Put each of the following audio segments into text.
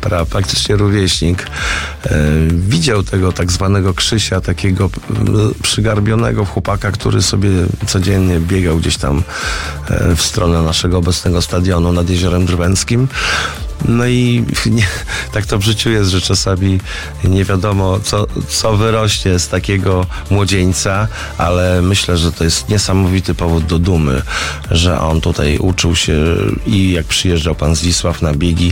praktycznie rówieśnik, widział tego tak zwanego Krzysia, takiego przygarbionego chłopaka, który sobie codziennie biegał gdzieś tam w stronę naszego obecnego stadionu nad Jeziorem Drwęckim. No i tak to w życiu jest, że czasami nie wiadomo, co wyrośnie z takiego młodzieńca, ale myślę, że to jest niesamowity powód do dumy, że on tutaj uczył się i jak przyjeżdżał pan Zdzisław na biegi,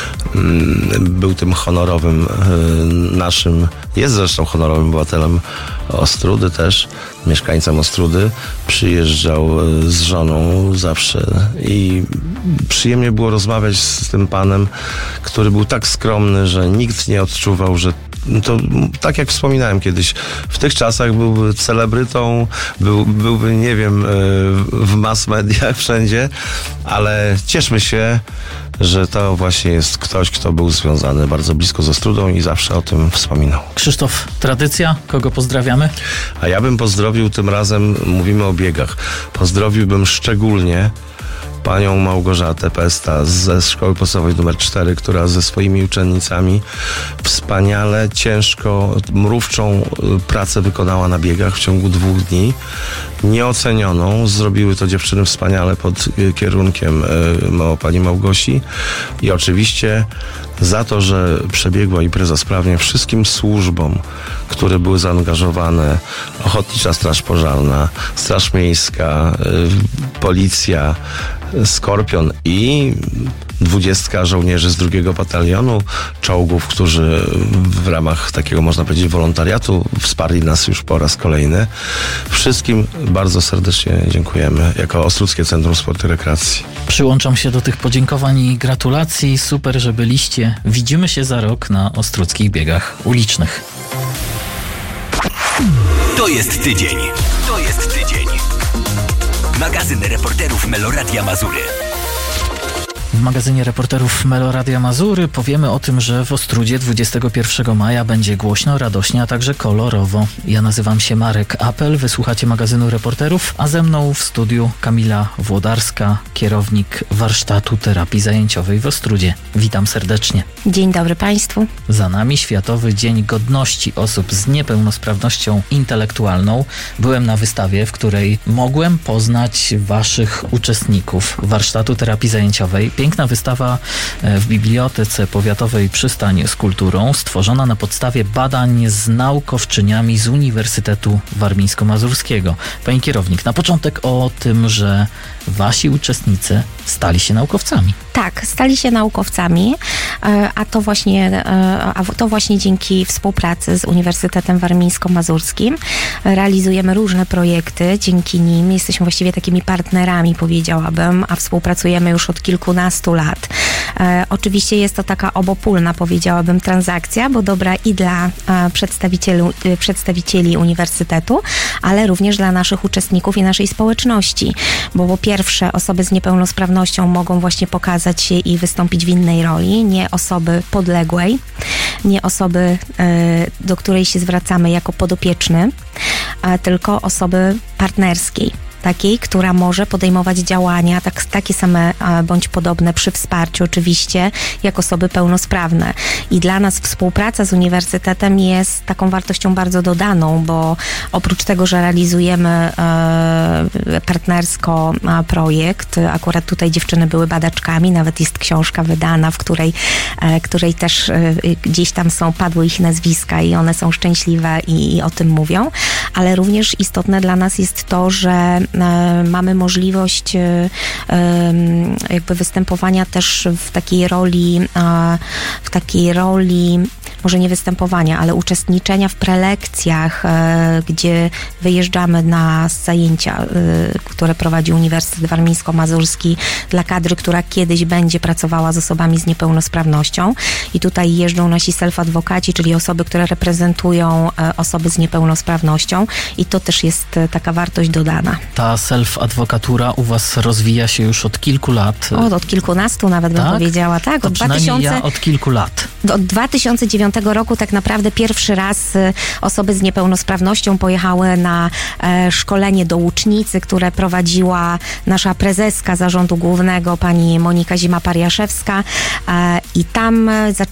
był tym honorowym naszym, jest zresztą honorowym obywatelem Ostródy też, mieszkańcem Ostródy, przyjeżdżał z żoną zawsze i przyjemnie było rozmawiać z tym panem, który był tak skromny, że nikt nie odczuwał, że to tak jak wspominałem kiedyś, w tych czasach byłby celebrytą, byłby, nie wiem, w mass mediach wszędzie, ale cieszmy się, że to właśnie jest ktoś, kto był związany bardzo blisko z Ostródą i zawsze o tym wspominał. Krzysztof, tradycja, kogo pozdrawiamy? A ja bym pozdrowił, tym razem mówimy o biegach, pozdrowiłbym szczególnie panią Małgorzatę Pesta ze Szkoły Podstawowej nr 4, która ze swoimi uczennicami wspaniale, ciężko, mrówczą pracę wykonała na biegach w ciągu 2 dni. Nieocenioną. Zrobiły to dziewczyny wspaniale pod kierunkiem pani Małgosi. I oczywiście za to, że przebiegła impreza sprawnie, wszystkim służbom, które były zaangażowane, Ochotnicza Straż Pożarna, Straż Miejska, Policja, Skorpion i 20 żołnierzy z 2 batalionu czołgów, którzy w ramach takiego, można powiedzieć, wolontariatu wsparli nas już po raz kolejny. Wszystkim bardzo serdecznie dziękujemy jako Ostródzkie Centrum Sportu i Rekreacji. Przyłączam się do tych podziękowań i gratulacji. Super, że byliście. Widzimy się za rok na Ostródzkich Biegach Ulicznych. To jest tydzień. To jest tydzień. Magazyn reporterów Meloradia Mazury. W magazynie reporterów Meloradia Mazury powiemy o tym, że w Ostródzie 21 maja będzie głośno, radośnie, a także kolorowo. Ja nazywam się Marek Apel, wysłuchacie magazynu reporterów, a ze mną w studiu Kamila Włodarska, kierownik warsztatu terapii zajęciowej w Ostródzie. Witam serdecznie. Dzień dobry Państwu. Za nami Światowy Dzień Godności Osób z Niepełnosprawnością Intelektualną. Byłem na wystawie, w której mogłem poznać Waszych uczestników warsztatu terapii zajęciowej. Piękna wystawa w Bibliotece Powiatowej Przystań z Kulturą, stworzona na podstawie badań z naukowczyniami z Uniwersytetu Warmińsko-Mazurskiego. Pani kierownik, na początek o tym, że Wasi uczestnicy stali się naukowcami. Tak, stali się naukowcami, a to właśnie dzięki współpracy z Uniwersytetem Warmińsko-Mazurskim realizujemy różne projekty. Dzięki nim jesteśmy właściwie takimi partnerami, powiedziałabym, a współpracujemy już od kilkunastu lat. Oczywiście jest to taka obopólna, powiedziałabym, transakcja, bo dobra i dla przedstawicieli uniwersytetu, ale również dla naszych uczestników i naszej społeczności, bo po pierwsze osoby z niepełnosprawnością mogą właśnie pokazać się i wystąpić w innej roli, nie osoby podległej, nie osoby, do której się zwracamy jako podopieczny, tylko osoby partnerskiej. Takiej, która może podejmować działania takie same bądź podobne przy wsparciu oczywiście, jak osoby pełnosprawne. I dla nas współpraca z uniwersytetem jest taką wartością bardzo dodaną, bo oprócz tego, że realizujemy partnersko projekt, akurat tutaj dziewczyny były badaczkami, nawet jest książka wydana, w której też gdzieś tam padły ich nazwiska i one są szczęśliwe i o tym mówią, ale również istotne dla nas jest to, że mamy możliwość jakby występowania też w takiej roli może nie występowania, ale uczestniczenia w prelekcjach, gdzie wyjeżdżamy na zajęcia, które prowadzi Uniwersytet Warmińsko-Mazurski dla kadry, która kiedyś będzie pracowała z osobami z niepełnosprawnością. I tutaj jeżdżą nasi self-adwokaci, czyli osoby, które reprezentują osoby z niepełnosprawnością i to też jest taka wartość dodana. Ta self-adwokatura u Was rozwija się już od kilku lat. Od kilkunastu nawet bym powiedziała. Tak, to przynajmniej ja od kilku lat. Od 2009 roku tak naprawdę pierwszy raz osoby z niepełnosprawnością pojechały na szkolenie do łucznicy, które prowadziła nasza prezeska Zarządu Głównego, pani Monika Zima-Pariaszewska, i tam